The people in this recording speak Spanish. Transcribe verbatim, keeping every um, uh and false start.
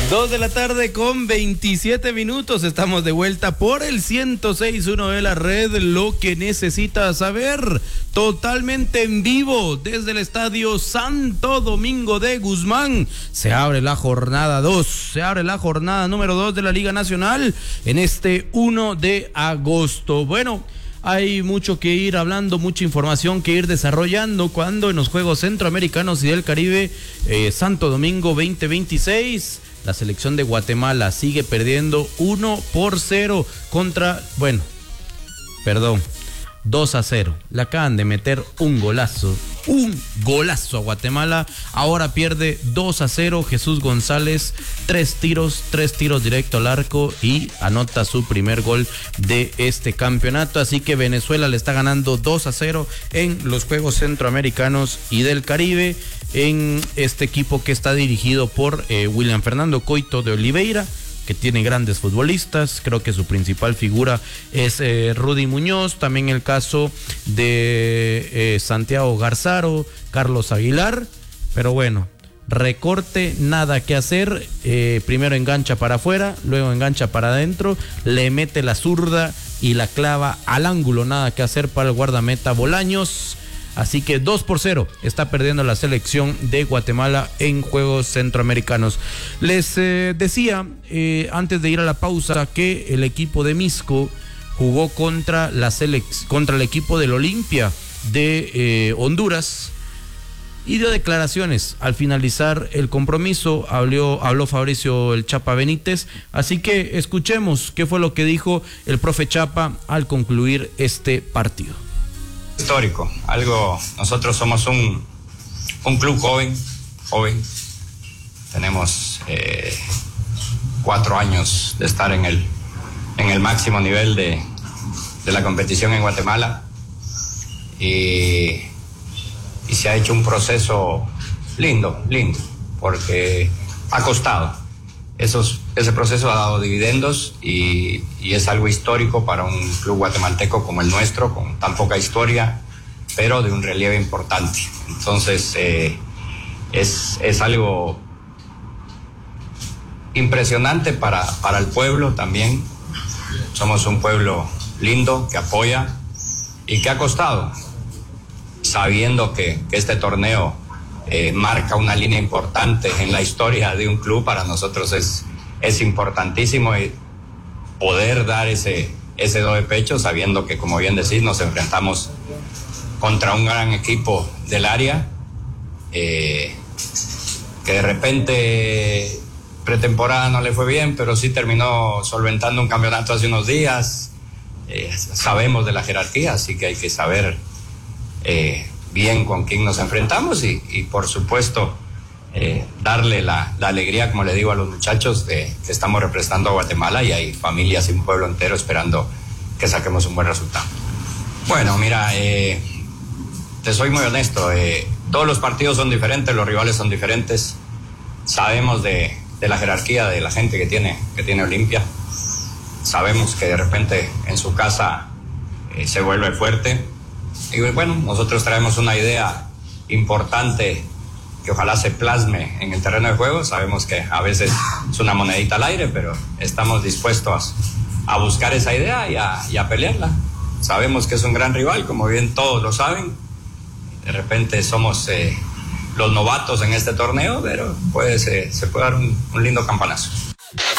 Dos de la tarde con veintisiete minutos. Estamos de vuelta por el ciento seis punto uno de la red. Lo que necesitas saber, totalmente en vivo desde el estadio Santo Domingo de Guzmán. Se abre la jornada dos. Se abre la jornada número dos de la Liga Nacional en este uno de agosto. Bueno, hay mucho que ir hablando, mucha información que ir desarrollando cuando en los Juegos Centroamericanos y del Caribe eh, Santo Domingo veinte veintiséis, la selección de Guatemala sigue perdiendo uno por cero contra, bueno, perdón, dos a cero. Le acaban de meter un golazo, un golazo a Guatemala. Ahora pierde dos a cero. Jesús González, tres tiros, tres tiros directo al arco y anota su primer gol de este campeonato. Así que Venezuela le está ganando dos a cero en los Juegos Centroamericanos y del Caribe, en este equipo que está dirigido por eh, William Fernando Coito de Oliveira, que tiene grandes futbolistas. Creo que su principal figura es eh, Rudy Muñoz, también el caso de eh, Santiago Garzaro, Carlos Aguilar, pero bueno, recorte, nada que hacer. Eh, primero engancha para afuera, luego engancha para adentro, le mete la zurda y la clava al ángulo, nada que hacer para el guardameta Bolaños. Así que dos por cero está perdiendo la selección de Guatemala en Juegos Centroamericanos. Les eh, decía eh, antes de ir a la pausa que el equipo de Misco jugó contra, la selec- contra el equipo del Olimpia de eh, Honduras y dio declaraciones. Al finalizar el compromiso habló, habló Fabricio el Chapa Benítez. Así que escuchemos qué fue lo que dijo el profe Chapa al concluir este partido. Histórico, algo, nosotros somos un, un club joven, joven, tenemos eh, cuatro años de estar en el, en el máximo nivel de, de la competición en Guatemala y, y se ha hecho un proceso lindo, lindo, porque ha costado. Esos, ese proceso ha dado dividendos y, y es algo histórico para un club guatemalteco como el nuestro, con tan poca historia, pero de un relieve importante. Entonces, eh, es, es algo impresionante para, para el pueblo también. Somos un pueblo lindo, que apoya y que ha costado, sabiendo que, que este torneo Eh, marca una línea importante en la historia de un club. Para nosotros es, es importantísimo y poder dar ese, ese do de pecho, sabiendo que, como bien decís, nos enfrentamos contra un gran equipo del área, eh, que de repente pretemporada no le fue bien, pero sí terminó solventando un campeonato hace unos días. Eh, sabemos de la jerarquía, así que hay que saber eh, bien con quién nos enfrentamos y, y por supuesto eh, darle la, la alegría, como le digo a los muchachos, de que estamos representando a Guatemala y hay familias y un pueblo entero esperando que saquemos un buen resultado. Bueno, mira, eh, te soy muy honesto, eh, todos los partidos son diferentes, los rivales son diferentes, sabemos de, de la jerarquía de la gente que tiene, que tiene Olimpia, sabemos que de repente en su casa eh, se vuelve fuerte. Y bueno, nosotros traemos una idea importante que ojalá se plasme en el terreno de juego. Sabemos que a veces es una monedita al aire, pero estamos dispuestos a buscar esa idea y a, y a pelearla. Sabemos que es un gran rival, como bien todos lo saben. De repente somos eh, los novatos en este torneo, pero pues, eh, se puede dar un, un lindo campanazo.